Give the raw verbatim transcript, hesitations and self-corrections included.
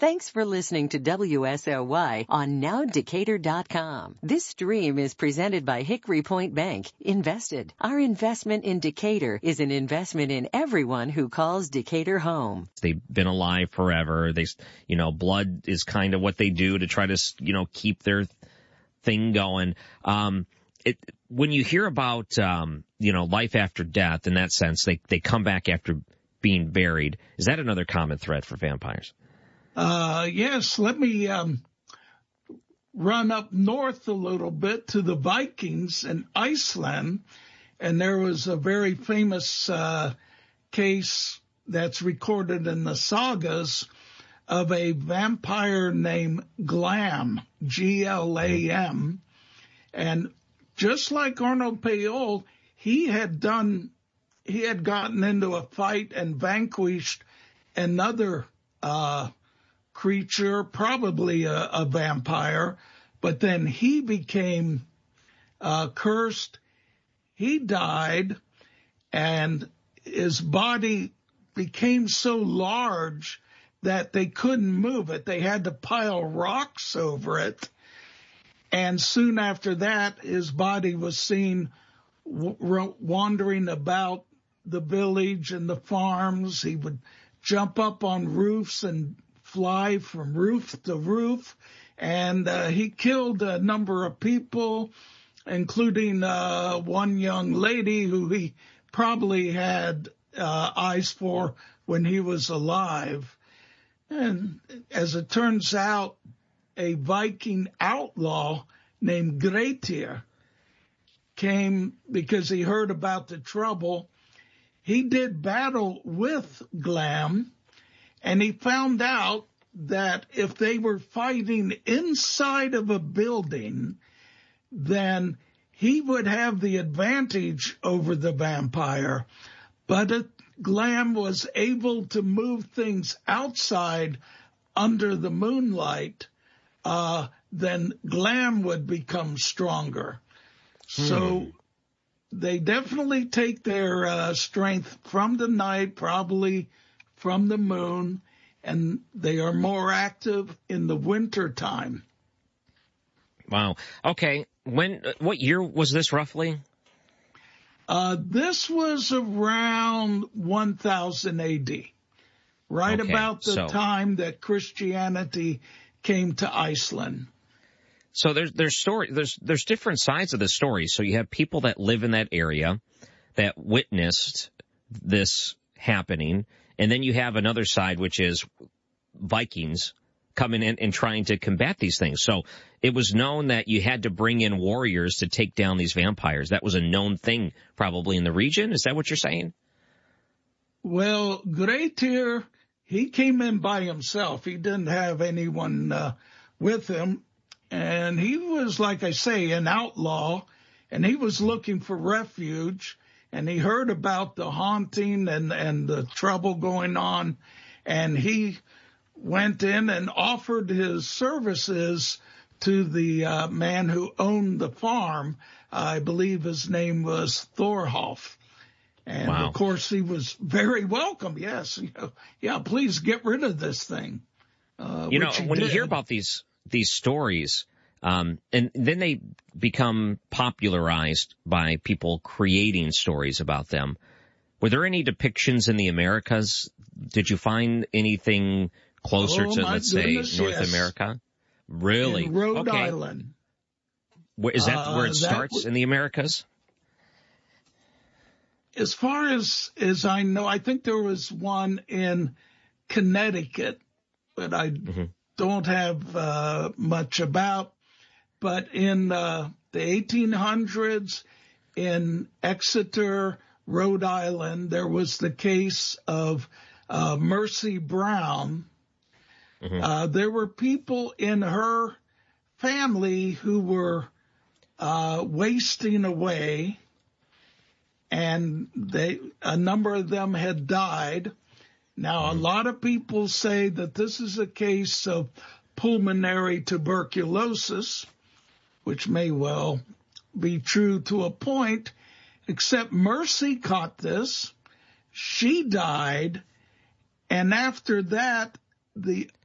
Thanks for listening to W S L Y on now decatur dot com. This stream is presented by Hickory Point Bank. Invested. Our investment in Decatur is an investment in everyone who calls Decatur home. They've been alive forever. They, you know, blood is kind of what they do to try to, you know, keep their thing going. Um, it, when you hear about, um, you know, life after death in that sense, they, they come back after being buried. Is that another common thread for vampires? Uh, yes, let me um, run up north a little bit to the Vikings in Iceland. And there was a very famous uh, case that's recorded in the sagas of a vampire named Glam, G L A M. And just like Arnold Payol, he had done, he had gotten into a fight and vanquished another uh creature, probably a, a vampire, but then he became uh, cursed. He died, and his body became so large that they couldn't move it. They had to pile rocks over it. And soon after that, his body was seen w- wandering about the village and the farms. He would jump up on roofs and fly from roof to roof, and uh, he killed a number of people, including uh, one young lady who he probably had uh, eyes for when he was alive. And as it turns out, a Viking outlaw named Grettir came because he heard about the trouble. He did battle with Glam, and he found out that if they were fighting inside of a building, then he would have the advantage over the vampire. But if Glam was able to move things outside under the moonlight, uh, then Glam would become stronger. Hmm. So they definitely take their uh, strength from the night, probably from the moon, and they are more active in the winter time. Wow. Okay. When, what year was this roughly? Uh, this was around one thousand A D, right okay, about the so, time that Christianity came to Iceland. So there's, there's story, there's, there's different sides of the story. So you have people that live in that area that witnessed this happening. And then you have another side, which is Vikings coming in and trying to combat these things. So it was known that you had to bring in warriors to take down these vampires. That was a known thing probably in the region. Is that what you're saying? Well, Grettir, he came in by himself. He didn't have anyone uh, with him. And he was, like I say, an outlaw, and he was looking for refuge. And he heard about the haunting and, and the trouble going on, and he went in and offered his services to the uh, man who owned the farm. I believe his name was Thorolf. And, wow. Of course, he was very welcome. Yes, you know, yeah, please get rid of this thing. Uh, you know, when did. you hear about these these stories, Um, and then they become popularized by people creating stories about them. Were there any depictions in the Americas? Did you find anything closer oh, to, let's goodness, say, North yes. America? Really? In Rhode okay. Island. Where, is that uh, where it starts, w- in the Americas? As far as, as I know, I think there was one in Connecticut, but I mm-hmm. don't have uh, much about. But in uh, the eighteen hundreds, in Exeter, Rhode Island, there was the case of uh, Mercy Brown. Mm-hmm. Uh, there were people in her family who were uh, wasting away, and they a number of them had died. Now, mm-hmm. a lot of people say that this is a case of pulmonary tuberculosis, which may well be true to a point, except Mercy caught this. She died, and after that, the